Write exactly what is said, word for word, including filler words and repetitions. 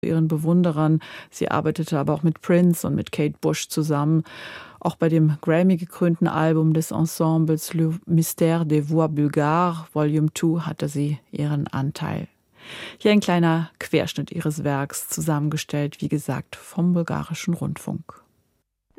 ihren Bewunderern. Sie arbeitete aber auch mit Prince und mit Kate Bush zusammen. Auch bei dem Grammy-gekrönten Album des Ensembles Le Mystère des Voix Bulgares Volume zwei hatte sie ihren Anteil. Hier ein kleiner Querschnitt ihres Werks, zusammengestellt, wie gesagt, vom Bulgarischen Rundfunk.